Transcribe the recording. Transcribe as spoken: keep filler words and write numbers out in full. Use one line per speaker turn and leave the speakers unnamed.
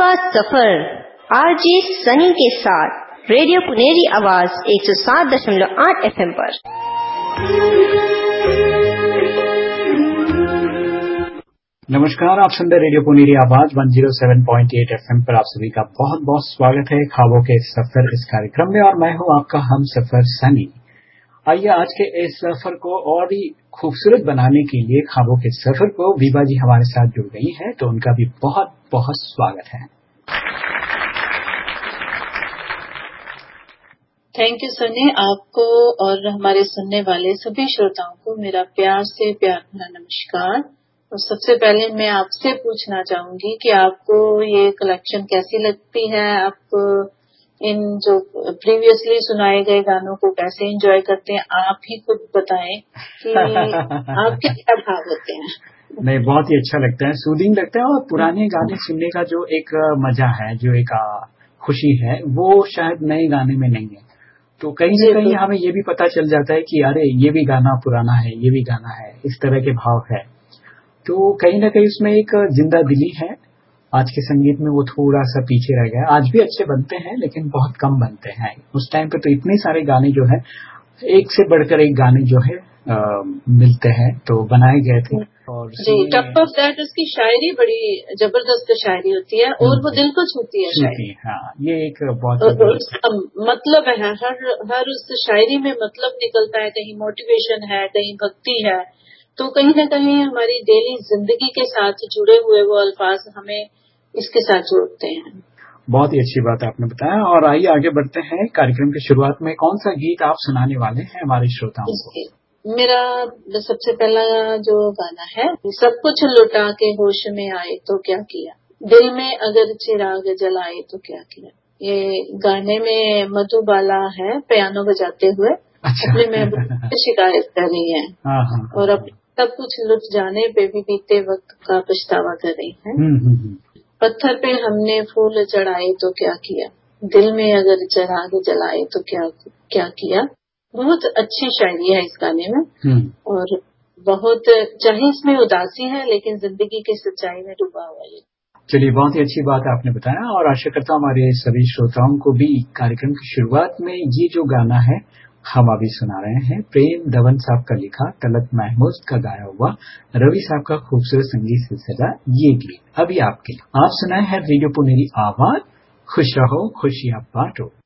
का सफर आरजे सनी के साथ रेडियो पुनेरी आवाज एक सौ सात दशमलव आठ एफएम पर।
नमस्कार, आप सुन रहे रेडियो पुनेरी आवाज एक सौ सात पॉइंट आठ एफएम पर। आप सभी का बहुत बहुत स्वागत है ख्वाबों के सफर इस कार्यक्रम में, और मैं हूं आपका हम सफर सनी। आइए आज के इस सफर को और ही खूबसूरत बनाने के लिए ख्वाबों के सफर को विभा जी हमारे साथ जुड़ गई हैं, तो उनका भी बहुत बहुत स्वागत है।
थैंक यू सनी, आपको और हमारे सुनने वाले सभी श्रोताओं को मेरा प्यार से प्यार भरा नमस्कार। और सबसे पहले मैं आपसे पूछना चाहूंगी कि आपको ये कलेक्शन कैसी लगती है, आप इन जो प्रीवियसली सुनाए गए गानों को कैसे एंजॉय करते हैं, आप ही खुद बताएं कि आपके क्या भाव होते हैं।
नहीं, बहुत ही अच्छा लगता है, सूदिंग लगता है, और पुराने गाने सुनने का जो एक मजा है, जो एक खुशी है, वो शायद नए गाने में नहीं है। तो कहीं ना कहीं हमें ये भी पता चल जाता है कि अरे ये भी गाना पुराना है, ये भी गाना है, इस तरह के भाव है। तो कहीं ना कहीं उसमें एक जिंदा दिली है। आज के संगीत में वो थोड़ा सा पीछे रह गया। आज भी अच्छे बनते हैं लेकिन बहुत कम बनते हैं। उस टाइम पे तो इतने सारे गाने जो है, एक से बढ़कर एक गाने जो है आ, मिलते हैं, तो बनाए गए थे। और
जी, टॉप ऑफ दैट उसकी शायरी बड़ी जबरदस्त शायरी होती है और वो दिल को छूती है शायरी।
हाँ, ये एक बहुत
मतलब है, हर हर उस शायरी में मतलब निकलता है। कहीं मोटिवेशन है, कहीं भक्ति है, तो कहीं न कहीं हमारी डेली जिंदगी के साथ जुड़े हुए वो अल्फाज हमें इसके साथ जोड़ते हैं।
बहुत ही अच्छी बात आपने बताया। और आइए आगे बढ़ते हैं। कार्यक्रम की शुरुआत में कौन सा गीत आप सुनाने वाले हैं हमारे श्रोताओं को?
मेरा सबसे पहला जो गाना है, सब कुछ लुटा के होश में आए तो क्या किया, दिल में अगर चिराग जलाए तो क्या किया। ये गाने में मधुबाला है पियानो बजाते हुए अपने महबूब से शिकायत कर रही है, और अब सब कुछ लुट जाने पे भी बीते वक्त का पछतावा कर रही है। पत्थर पे हमने फूल चढ़ाए तो क्या किया, दिल में अगर चिराग जलाए तो क्या क्या किया। बहुत अच्छी शायरी है इस गाने में, और बहुत, चाहे इसमें उदासी है लेकिन जिंदगी की सच्चाई में डूबा हुआ है।
चलिए, बहुत ही अच्छी बात आपने बताया, और आशा करता हूँ हमारे सभी श्रोताओं को भी कार्यक्रम की शुरुआत में ये जो गाना है हम अभी सुना रहे हैं, प्रेम धवन साहब का लिखा, तलत महमूद का गाया हुआ, रवि साहब का खूबसूरत संगीत से सजा ये गीत अभी आपके लिए। आप सुनाए हैं रेडियो पुनेरी आवाज, खुश रहो खुशियां बांटो।